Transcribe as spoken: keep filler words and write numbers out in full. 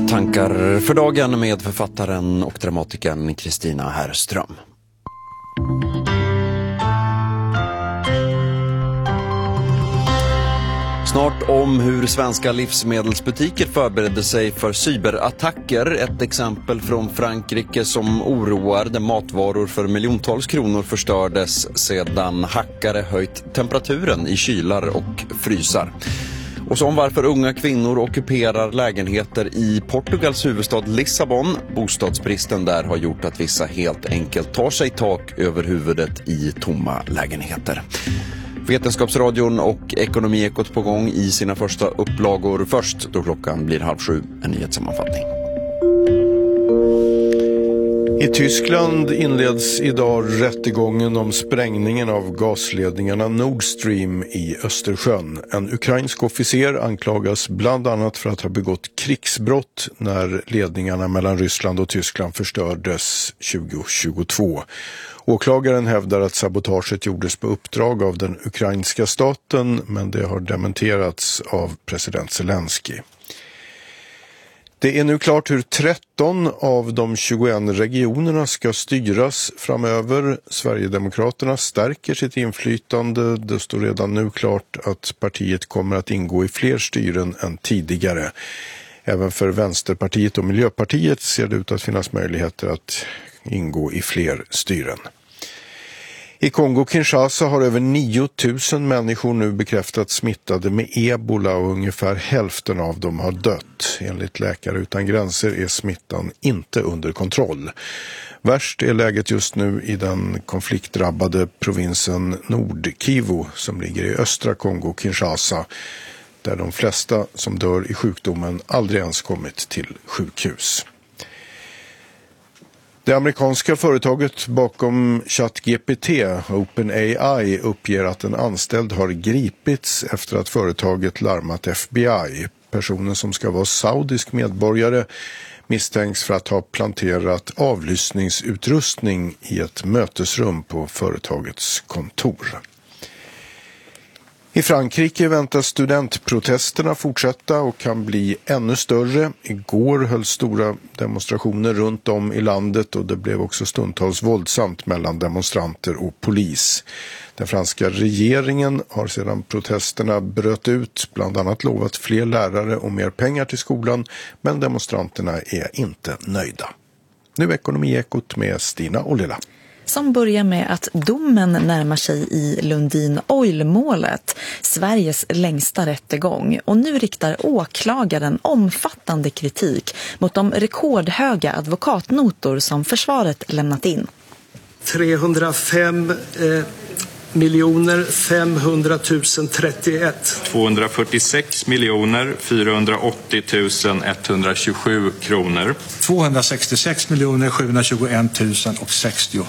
Tankar för dagen med författaren och dramatikern Kristina Herrström. Snart om hur svenska livsmedelsbutiker förberedde sig för cyberattacker. Ett exempel från Frankrike som oroar, där matvaror för miljontals kronor förstördes sedan hackare höjt temperaturen i kylar och frysar. Och så om varför unga kvinnor ockuperar lägenheter i Portugals huvudstad Lissabon. Bostadsbristen där har gjort att vissa helt enkelt tar sig tak över huvudet i tomma lägenheter. Vetenskapsradion och Ekonomiekot på gång i sina första upplagor. Först då klockan blir halv sju, en nyhetssammanfattning. I Tyskland inleds idag rättegången om sprängningen av gasledningarna Nord Stream i Östersjön. En ukrainsk officer anklagas bland annat för att ha begått krigsbrott när ledningarna mellan Ryssland och Tyskland förstördes tjugohundratjugotvå. Åklagaren hävdar att sabotaget gjordes på uppdrag av den ukrainska staten, men det har dementerats av president Zelensky. Det är nu klart hur tretton av de tjugoett regionerna ska styras framöver. Sverigedemokraterna stärker sitt inflytande. Det står redan nu klart att partiet kommer att ingå i fler styren än tidigare. Även för Vänsterpartiet och Miljöpartiet ser det ut att finnas möjligheter att ingå i fler styren. I Kongo-Kinshasa har över nio tusen människor nu bekräftats smittade med ebola och ungefär hälften av dem har dött. Enligt Läkare utan gränser är smittan inte under kontroll. Värst är läget just nu i den konfliktdrabbade provinsen Nord-Kivu som ligger i östra Kongo-Kinshasa, där de flesta som dör i sjukdomen aldrig ens kommit till sjukhus. Det amerikanska företaget bakom ChatGPT, OpenAI, uppger att en anställd har gripits efter att företaget larmat F B I. Personen, som ska vara saudisk medborgare, misstänks för att ha planterat avlyssningsutrustning i ett mötesrum på företagets kontor. I Frankrike väntas studentprotesterna fortsätta och kan bli ännu större. Igår hölls stora demonstrationer runt om i landet och det blev också stundtals våldsamt mellan demonstranter och polis. Den franska regeringen har sedan protesterna bröt ut bland annat lovat fler lärare och mer pengar till skolan, men demonstranterna är inte nöjda. Nu Ekonomiekot med Stina och Lilla. Som börjar med att domen närmar sig i Lundin Oil-målet, Sveriges längsta rättegång. Och nu riktar åklagaren omfattande kritik mot de rekordhöga advokatnotor som försvaret lämnat in. trehundrafem eh, miljoner femhundratusen trettioett. tvåhundrafyrtiosex miljoner fyrahundraåttio tusen etthundratjugosju kronor. tvåhundrasextiosex miljoner sjuhundratjugoett tusen sextio.